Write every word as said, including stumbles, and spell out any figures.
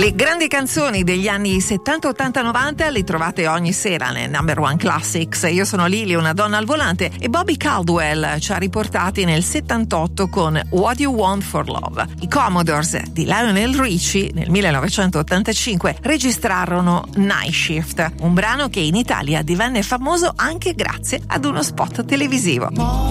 Le grandi canzoni degli anni settanta, ottanta, novanta le trovate ogni sera nel Number One Classics. Io sono Lily, una donna al volante, e Bobby Caldwell ci ha riportati nel settantotto con What You Want for Love. I Commodores di Lionel Richie nel millenovecentottantacinque registrarono Night Shift, un brano che in Italia divenne famoso anche grazie ad uno spot televisivo.